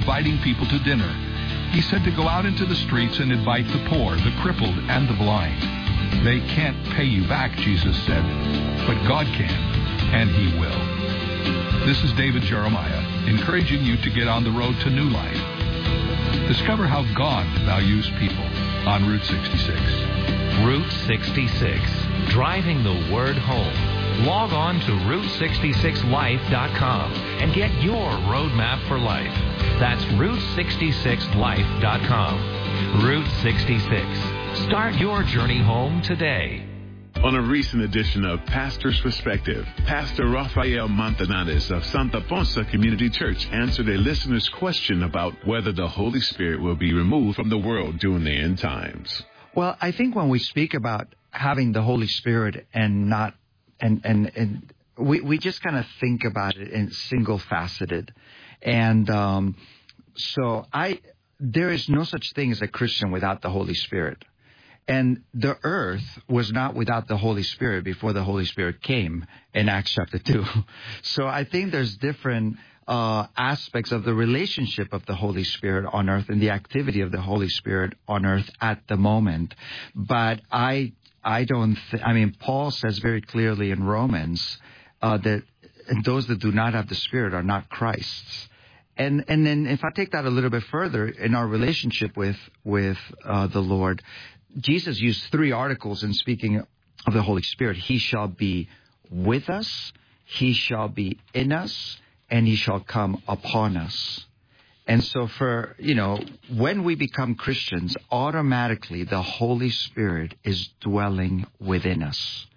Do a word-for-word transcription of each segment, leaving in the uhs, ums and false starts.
inviting people to dinner. He said to go out into the streets and invite the poor, the crippled, and the blind. They can't pay you back, Jesus said, but God can, and He will. This is David Jeremiah, encouraging you to get on the road to new life. Discover how God values people on Route sixty-six. Route sixty-six, driving the word home. Log on to route sixty-six life dot com and get your roadmap for life. That's route sixty-six life dot com. Route sixty-six. Start your journey home today. On a recent edition of Pastor's Perspective, Pastor Rafael Montanales of Santa Ponsa Community Church answered a listener's question about whether the Holy Spirit will be removed from the world during the end times. Well, I think when we speak about having the Holy Spirit and not, and and, and we, we just kind of think about it in single-faceted. And um, so I, there is no such thing as a Christian without the Holy Spirit. And the earth was not without the Holy Spirit before the Holy Spirit came in Acts chapter two. So I think there's different uh, aspects of the relationship of the Holy Spirit on earth and the activity of the Holy Spirit on earth at the moment. But I I don't th- I mean, Paul says very clearly in Romans uh, that those that do not have the Spirit are not Christ's. And and then if I take that a little bit further in our relationship with, with uh, the Lord, Jesus used three articles in speaking of the Holy Spirit. He shall be with us, He shall be in us, and He shall come upon us. And so for, you know, when we become Christians, automatically the Holy Spirit is dwelling within us.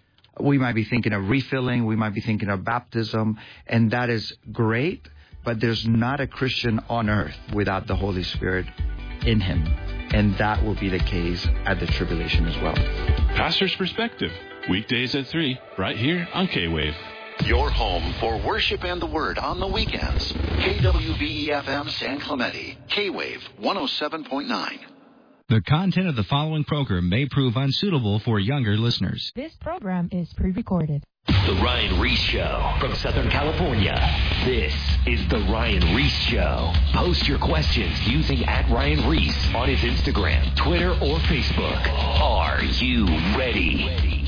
We might be thinking of refilling, we might be thinking of baptism, and that is great, but there's not a Christian on earth without the Holy Spirit in him. And that will be the case at the tribulation as well. Pastor's Perspective, weekdays at three, right here on K-Wave. Your home for worship and the Word on the weekends. K W V E F M San Clemente, K-Wave one oh seven point nine. The content of the following program may prove unsuitable for younger listeners. This program is pre-recorded. The Ryan Reese Show from Southern California. This is The Ryan Reese Show. Post your questions using at Ryan Reese on his Instagram, Twitter, or Facebook. Are you ready?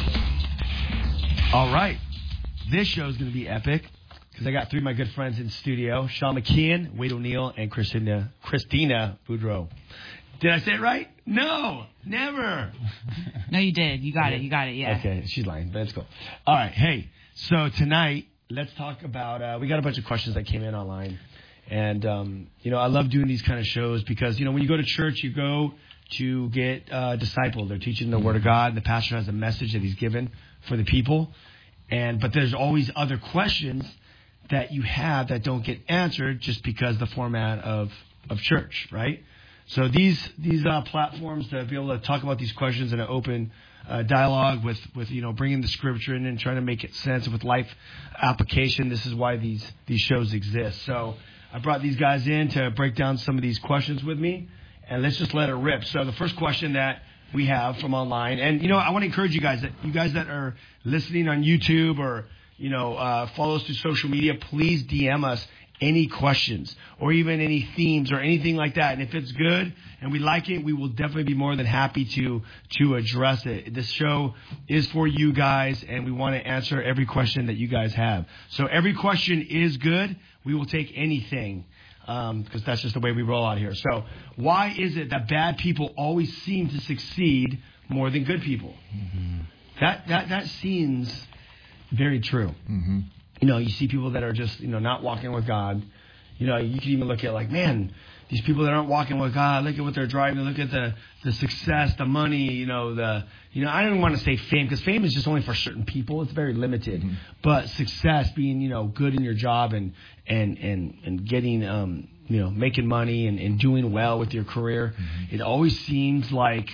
All right. This show is going to be epic because I got three of my good friends in studio, Sean McKeon, Wade O'Neill, and Christina, Christina Boudreau. Did I say it right? No, never. No, you did. You got it. You got it, yeah. Okay, she's lying, but it's cool. All right, hey, so tonight, let's talk about, uh, we got a bunch of questions that came in online. And, um, you know, I love doing these kind of shows because, you know, when you go to church, you go to get uh, discipled. They're teaching the Word of God, and the pastor has a message that he's given for the people. And But there's always other questions that you have that don't get answered just because the format of, of church, right? So these these uh, platforms to be able to talk about these questions in an open uh, dialogue with, with you know bringing the scripture in and trying to make it sense with life application. This is why these these shows exist. So I brought these guys in to break down some of these questions with me, and let's just let it rip. So the first question that we have from online, and you know I want to encourage you guys that you guys that are listening on YouTube or you know uh, follow us through social media, please D M us any questions or even any themes or anything like that. And if it's good and we like it, we will definitely be more than happy to to address it. This show is for you guys, and we want to answer every question that you guys have. So every question is good. We will take anything because um, that's just the way we roll out here. So why is it that bad people always seem to succeed more than good people? Mm-hmm. That, that, that seems very true. Mm-hmm. You know, you see people that are just, you know, not walking with God. You know, you can even look at like, man, these people that aren't walking with God, look at what they're driving, look at the, the success, the money, you know, the, you know, I don't want to say fame because fame is just only for certain people. It's very limited. Mm-hmm. But success, being, you know, good in your job and, and, and, and getting, um, you know, making money and, and doing well with your career, mm-hmm. it always seems like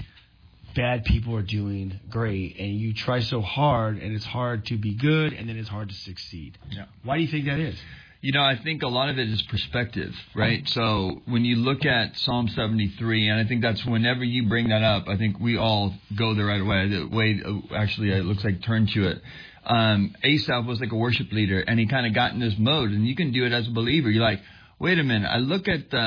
bad people are doing great, and you try so hard, and it's hard to be good, and then it's hard to succeed. Yeah. Why do you think that is? You know, I think a lot of it is perspective, right? So when you look at Psalm seventy-three, and I think that's whenever you bring that up, I think we all go there right away. Wade actually, it looks like turned to it. Um, Asaph was like a worship leader, and he kind of got in this mode, and you can do it as a believer. You're like, wait a minute, I look at the